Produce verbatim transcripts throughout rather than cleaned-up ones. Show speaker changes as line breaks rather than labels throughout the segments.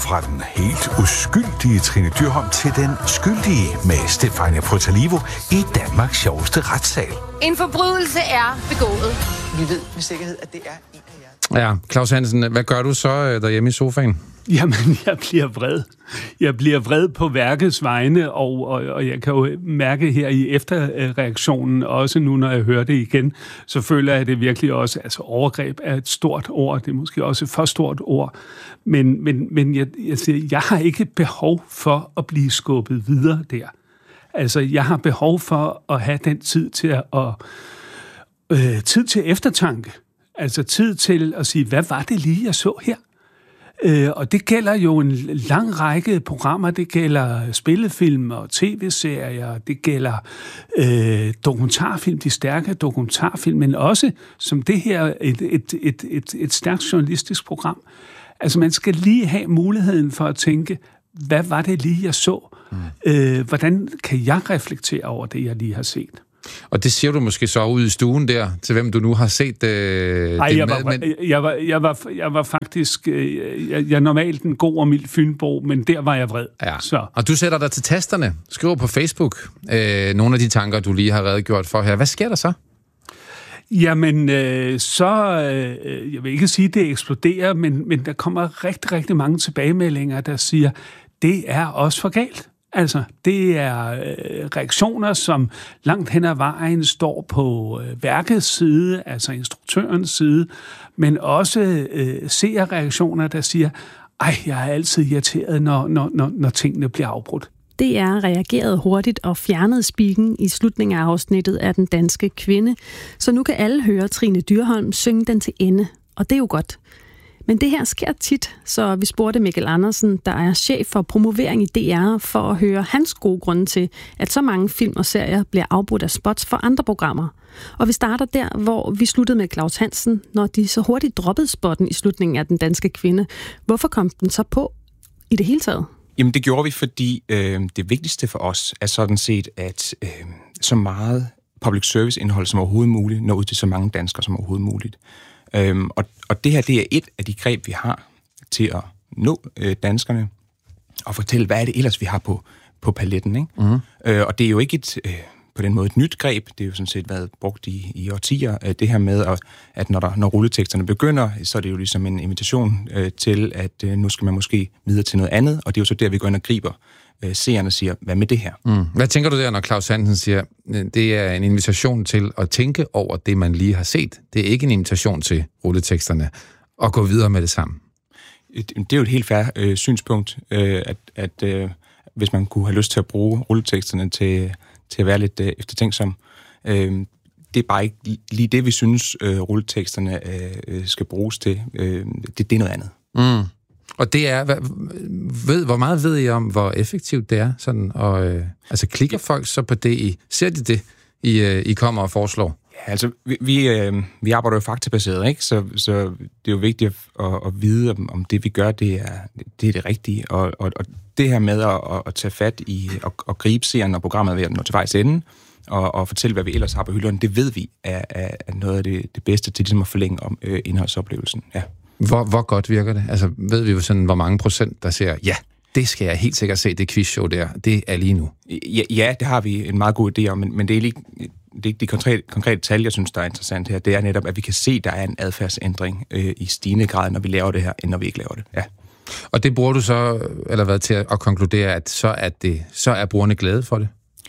fra den helt uskyldige Trine Dyrholm til den skyldige med Stefania Potalivo i Danmarks sjoveste retssal.
En forbrydelse er begået.
Vi ved med sikkerhed, at det er en af jer.
Ja, Claus Hansen, hvad gør du så derhjemme i sofaen?
Jamen, jeg bliver vred. Jeg bliver vred på værkets vegne, og, og, og jeg kan jo mærke her i efterreaktionen, også nu, når jeg hører det igen, så føler jeg, at det virkelig også, altså overgreb er et stort ord, det er måske også et for stort ord, men, men, men jeg, jeg siger, jeg har ikke behov for at blive skubbet videre der. Altså, jeg har behov for at have den tid til at, og, øh, tid til eftertanke. Altså tid til at sige, hvad var det lige, jeg så her? Øh, og det gælder jo en lang række programmer. Det gælder spillefilm og tv-serier. Det gælder øh, dokumentarfilm, de stærke dokumentarfilm, men også som det her et, et, et, et, et stærkt journalistisk program. Altså man skal lige have muligheden for at tænke, hvad var det lige, jeg så? Mm. Øh, hvordan kan jeg reflektere over det, jeg lige har set?
Og det siger du måske så ud i stuen der, til hvem du nu har set øh,
Ej,
det
jeg
med.
Var,
Men...
jeg, var, jeg, var, jeg var faktisk... Øh, jeg, jeg er normalt en god og mild fynbo, men der var jeg vred.
Ja.
Så.
Og du sætter dig til tasterne, skriver på Facebook øh, nogle af de tanker, du lige har redegjort for her. Hvad sker der så?
Jamen, øh, så... Øh, jeg vil ikke sige, at det eksploderer, men, men der kommer rigtig, rigtig mange tilbagemeldinger, der siger, det er også for galt. Altså, det er øh, reaktioner, som langt hen ad vejen står på øh, værkets side, altså instruktørens side, men også øh, seerreaktioner, der siger, ej, jeg er altid irriteret, når, når, når, når tingene bliver afbrudt.
D R reagerede hurtigt og fjernede spikken i slutningen af afsnittet af Den Danske Kvinde, så nu kan alle høre Trine Dyrholm synge den til ende, og det er jo godt. Men det her sker tit, så vi spurgte Mikkel Andersen, der er chef for promovering i D R, for at høre hans gode grunde til, at så mange film og serier bliver afbrudt af spots for andre programmer. Og vi starter der, hvor vi sluttede med Claus Hansen, når de så hurtigt droppede spotten i slutningen af Den Danske Kvinde. Hvorfor kom den så på i det hele taget?
Jamen det gjorde vi, fordi øh, det vigtigste for os er sådan set, at øh, så meget public service indhold som overhovedet muligt når ud til så mange danskere som overhovedet muligt. Øhm, og, og det her, det er et af de greb, vi har til at nå øh, danskerne og fortælle, hvad er det ellers, vi har på, på paletten. Ikke? Mm-hmm. Øh, og det er jo ikke et, øh, på den måde et nyt greb. Det er jo sådan set været brugt i, i årtier. Øh, det her med, at, at når, der, når rulleteksterne begynder, så er det jo ligesom en invitation øh, til, at øh, nu skal man måske videre til noget andet. Og det er jo så der, vi går ind og griber øh, seerne og siger, hvad med det her?
Mm. Hvad tænker du der, når Claus Hansen siger, det er en invitation til at tænke over det, man lige har set? Det er ikke en invitation til rulleteksterne at gå videre med det samme.
Det er jo et helt fair øh, synspunkt, øh, at, at øh, hvis man kunne have lyst til at bruge rulleteksterne til, til at være lidt øh, eftertænksom. Øh, det er bare ikke lige det, vi synes, øh, rulleteksterne øh, skal bruges til. Øh, det, det er noget andet.
Mm. Og det er, hvad, ved, hvor meget ved I om, hvor effektivt det er? Sådan, og, øh, altså, klikker folk så på det, I ser de det, I, øh, I kommer og foreslår?
Ja, altså, vi, vi, øh, vi arbejder jo faktabaseret, ikke? Så, så det er jo vigtigt at, at, at vide, om, om det, vi gør, det er det, er det rigtige. Og, og, og det her med at, at tage fat i og, og gribe seeren, når programmet er ved at nå til vejs ende, og, og fortælle, hvad vi ellers har på hylderne, det ved vi er, er, er noget af det, det bedste til ligesom at forlænge om øh, indholdsoplevelsen. Ja.
Hvor, hvor godt virker det? Altså, ved vi jo sådan, hvor mange procent, der siger, ja, det skal jeg helt sikkert se, det quizshow der, det er lige nu.
Ja, ja, det har vi en meget god idé om, men, men det er ikke det, det konkrete, konkrete tal, jeg synes, der er interessant her. Det er netop, at vi kan se, at der er en adfærdsændring øh, i stigende grad, når vi laver det her, end når vi ikke laver det. Ja.
Og det bruger du så, eller hvad, til at konkludere, at så er, det, så er brugerne glade for det?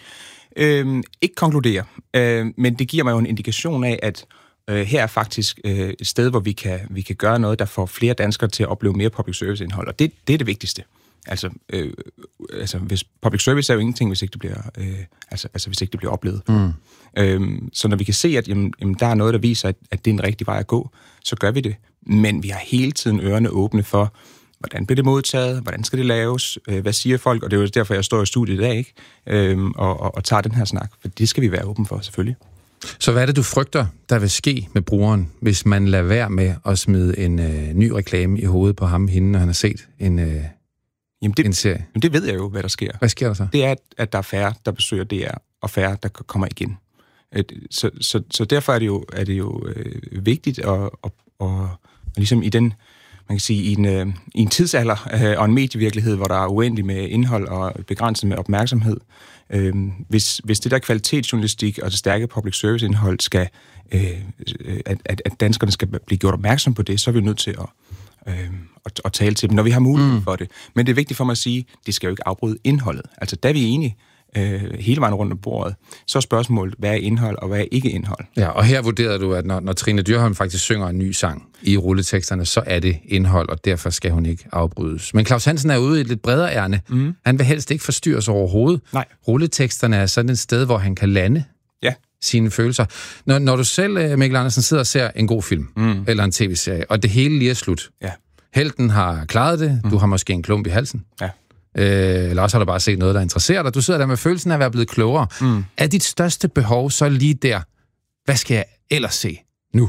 Øhm, ikke konkludere, øh, men det giver mig jo en indikation af, at øh, her er faktisk øh, et sted, hvor vi kan, vi kan gøre noget, der får flere danskere til at opleve mere public service indhold, og det, det er det vigtigste. Altså, øh, altså hvis public service er jo ingenting, hvis ikke det bliver, øh, altså, altså hvis ikke det bliver oplevet. Mm. Øhm, så når vi kan se, at jamen, jamen, der er noget, der viser, at, at det er en rigtig vej at gå, så gør vi det. Men vi har hele tiden ørerne åbne for, hvordan bliver det modtaget, hvordan skal det laves, øh, hvad siger folk, og det er jo derfor, jeg står i studiet i dag, ikke? Øhm, og, og, og tager den her snak, for det skal vi være åbne for, selvfølgelig.
Så hvad er det, du frygter, der vil ske med brugeren, hvis man lader være med at smide en øh, ny reklame i hovedet på ham, hende, når han har set en, øh,
jamen det,
en serie?
Jamen det ved jeg jo, hvad der sker.
Hvad sker der så?
Det er, at der er færre, der besøger D R, og færre, der kommer igen. Så, så, så derfor er det jo, er det jo øh, vigtigt at, at, at, at ligesom i den man kan sige, i en, øh, i en tidsalder øh, og en medievirkelighed, hvor der er uendeligt med indhold og begrænset med opmærksomhed. Øh, hvis, hvis det der kvalitetsjournalistik og det stærke public service indhold skal, øh, at, at, at danskerne skal blive gjort opmærksom på det, så er vi nødt til at, øh, at, at tale til dem, når vi har mulighed mm. for det. Men det er vigtigt for mig at sige, at det skal jo ikke afbryde indholdet. Altså, da vi er enige øh, hele vejen rundt om bordet, så er spørgsmålet, hvad er indhold og hvad er ikke indhold?
Ja, og her vurderede du, at når, når Trine Dyrholm faktisk synger en ny sang i rulleteksterne, så er det indhold, og derfor skal hun ikke afbrydes. Men Claus Hansen er ude i et lidt bredere ærne. Mm. Han vil helst ikke forstyrres overhovedet. Nej. Rulleteksterne er sådan et sted, hvor han kan lande ja. sine følelser. Når, når du selv, Mikkel Andersen, sidder og ser en god film, mm. eller en tv-serie, og det hele lige er slut. Ja. Helten har klaret det, mm. du har måske en klump i halsen. Ja. Øh, eller også har du bare set noget, der interesserer dig. Du sidder der med følelsen af at være blevet klogere. Mm. Er dit største behov så lige der, hvad skal jeg ellers se nu?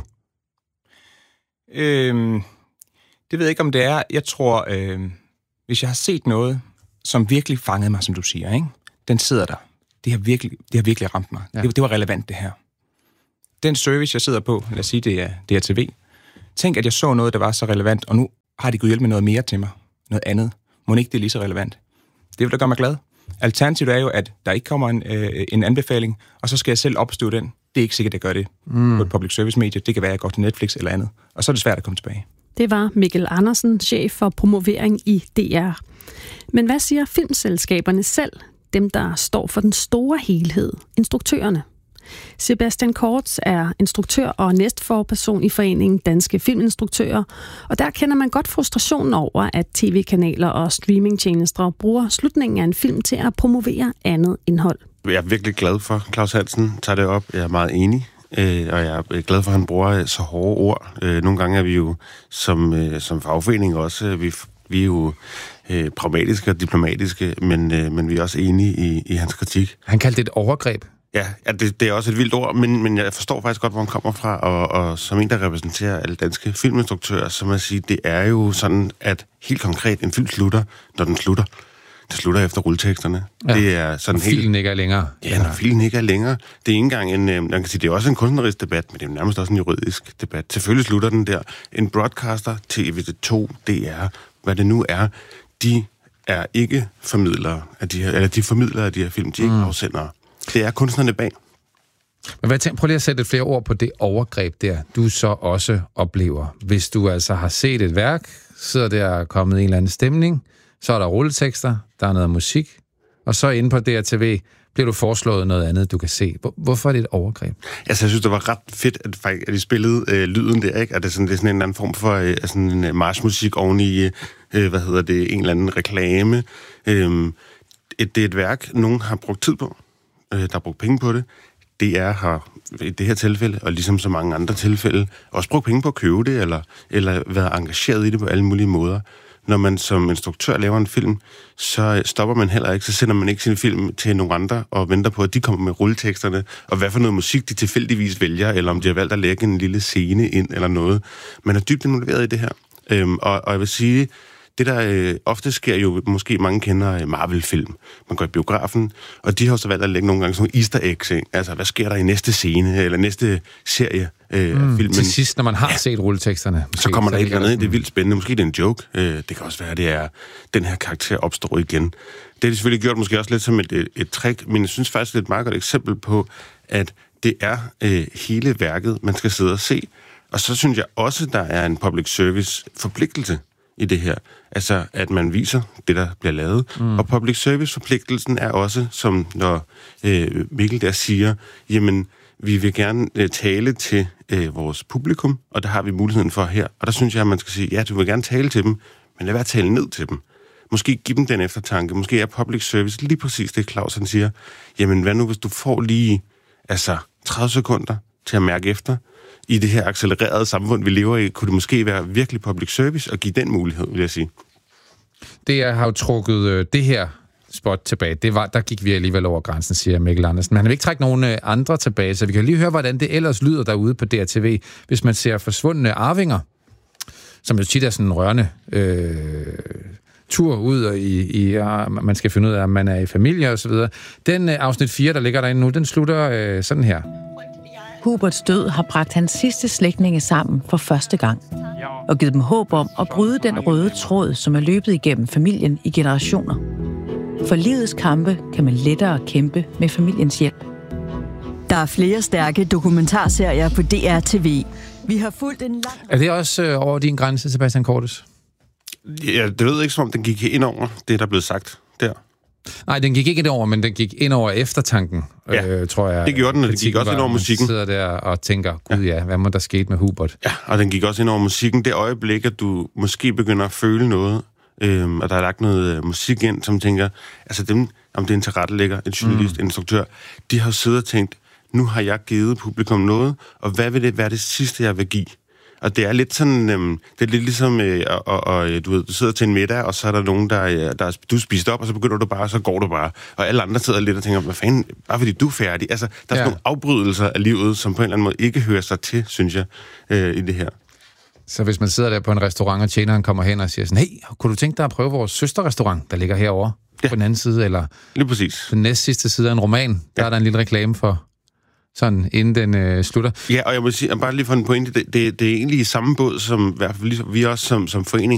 Øhm, det ved jeg ikke, om det er. Jeg tror, øh, hvis jeg har set noget, som virkelig fangede mig, som du siger, ikke? Den sidder der. Det har virkelig, det har virkelig ramt mig. Ja. Det, det var relevant, det her. Den service, jeg sidder på, lad os sige, det er, det er T V. Tænk, at jeg så noget, der var så relevant, og nu har de gået hjælp med noget mere til mig. Noget andet. Må ikke det er lige så relevant. Det vil da gøre mig glad. Alternativet er jo, at der ikke kommer en, øh, en anbefaling, og så skal jeg selv opstøve den. Det er ikke sikkert, at jeg gør det mm. på et public service medie. Det kan være, at jeg går til Netflix eller andet. Og så er det svært at komme tilbage.
Det var Mikkel Andersen, chef for promovering i D R. Men hvad siger filmselskaberne selv? Dem, der står for den store helhed. Instruktørerne. Sebastian Kortz er instruktør og næstforperson i foreningen Danske Filminstruktører, og der kender man godt frustrationen over, at tv-kanaler og streamingtjenester bruger slutningen af en film til at promovere andet indhold.
Jeg er virkelig glad for, at Claus Hansen tager det op. Jeg er meget enig, øh, og jeg er glad for, at han bruger så hårde ord. Øh, nogle gange er vi jo som, øh, som fagforening også, vi, vi er jo øh, pragmatiske og diplomatiske, men, øh, men vi er også enige i, i hans kritik.
Han kaldte det et overgreb.
Ja, ja det, det er også et vildt ord, men, men jeg forstår faktisk godt, hvor han kommer fra, og, og som en, der repræsenterer alle danske filminstruktører, så må jeg sige, det er jo sådan, at helt konkret, en film slutter, når den slutter. Det slutter efter rulleteksterne.
Ja.
Det er sådan
helt... Filen ikke er længere.
Ja, når filen ikke er længere. Det er ikke engang en... Man kan sige, det er også en kunstnerisk debat, men det er nærmest også en juridisk debat. Selvfølgelig slutter den der. En broadcaster, T V to, D R, hvad det nu er, de er ikke formidlere af de her, eller de formidlere af de her film, de er ikke mm. afsendere. Det er kunstnerne bag.
Men hvad tænker, prøv lige at sætte flere ord på det overgreb der, du så også oplever. Hvis du altså har set et værk, sidder der og er kommet i en eller anden stemning, så er der rulletekster, der er noget musik, og så inde på D R T V bliver du foreslået noget andet, du kan se. Hvorfor er det et overgreb?
Altså, jeg synes, det var ret fedt, at, faktisk, at de spillede øh, lyden der, ikke? At det, sådan, det er sådan en eller anden form for øh, sådan en øh, marchmusik oven i, øh, hvad hedder det, en eller anden reklame. Øh, et, det er et værk, nogen har brugt tid på. Der har brugt penge på det. D R har i det her tilfælde, og ligesom så mange andre tilfælde, også brugt penge på at købe det, eller, eller været engageret i det på alle mulige måder. Når man som instruktør laver en film, så stopper man heller ikke, så sender man ikke sin film til nogle andre og venter på, at de kommer med rulleteksterne, og hvad for noget musik de tilfældigvis vælger, eller om de har valgt at lægge en lille scene ind, eller noget. Man er dybt involveret i det her. Øhm, og, og jeg vil sige, det der øh, ofte sker jo, måske mange kender Marvel-film. Man går i biografen, og de har så valgt at lægge nogle gange sådan nogle easter eggs, ikke? Altså, hvad sker der i næste scene, eller næste serie øh,
mm,
af filmen?
Til sidst, når man har ja. set rulleteksterne.
Så kommer der et eller andet, det er vildt spændende. Måske det er en joke. Øh, det kan også være, at det er, den her karakter opstår igen. Det har de selvfølgelig gjort måske også lidt som et, et, et trick, men jeg synes faktisk, det er et meget godt eksempel på, at det er øh, hele værket, man skal sidde og se. Og så synes jeg også, der er en public service forpligtelse i det her. Altså, at man viser det, der bliver lavet. Mm. Og public service-forpligtelsen er også, som når øh, Mikkel der siger, jamen, vi vil gerne øh, tale til øh, vores publikum, og der har vi muligheden for her. Og der synes jeg, at man skal sige, ja, du vil gerne tale til dem, men lad være at tale ned til dem. Måske give dem den eftertanke. Måske er public service lige præcis det, Claus han siger. Jamen, hvad nu, hvis du får lige altså, tredive sekunder til at mærke efter, i det her accelererede samfund, vi lever i, kunne det måske være virkelig public service at give den mulighed, vil jeg sige.
Det har jo trukket øh, det her spot tilbage. Det var, der gik vi alligevel over grænsen, siger Mikkel Andersen. Men han vil ikke trække nogen øh, andre tilbage, så vi kan lige høre, hvordan det ellers lyder derude på D R T V, hvis man ser Forsvundne arvinger, som jo tit er sådan en rørende øh, tur ud, og i, i, ja, man skal finde ud af, om man er i familie og så videre. Den øh, afsnit fire, der ligger derinde nu, den slutter øh, sådan her.
Huberts død har bragt hans sidste slægtninge sammen for første gang. Og givet dem håb om at bryde den røde tråd, som er løbet igennem familien i generationer. For livets kampe kan man lettere kæmpe med familiens hjælp.
Der er flere stærke dokumentarserier på D R T V. Vi har fulgt en lang...
Er det også øh, over din grænse, Sebastian Cordes?
Ja, det ved ikke, som om den gik ind over det, der er blevet sagt der.
Nej, den gik ikke ind over, men den gik ind over eftertanken,
ja,
øh, tror jeg.
Det gjorde den, og den gik også ind over musikken.
Man sidder der og tænker, gud ja, hvad må der ske med Hubert?
Ja, og den gik også ind over musikken. Det øjeblik, at du måske begynder at føle noget, øhm, og der er lagt noget øh, musik ind, som tænker, altså dem, om det er en tilrettelægger, en journalist, mm. en instruktør, de har jo siddet og tænkt, nu har jeg givet publikum noget, og hvad vil det være det sidste, jeg vil give? Og det er lidt sådan, øhm, det er lidt ligesom, øh, og, og, du ved, du sidder til en middag, og så er der nogen, der, der du er spist op, og så begynder du bare, og så går du bare. Og alle andre sidder lidt og tænker, hvad fanden, bare fordi du er færdig. Altså, der er ja. sådan nogle afbrydelser af livet, som på en eller anden måde ikke hører sig til, synes jeg, øh, i det her.
Så hvis man sidder der på en restaurant, og tjeneren kommer hen og siger sådan, hey, kunne du tænke dig at prøve vores søsterrestaurant, der ligger herovre ja. på den anden side, eller
lige præcis.
Den næste sidste side af en roman, der ja. er der en lille reklame for, sådan inden den øh, slutter.
Ja, og jeg må sige, bare lige for en pointe, det, det, det er egentlig i samme båd, som i hvert fald vi også som, som forening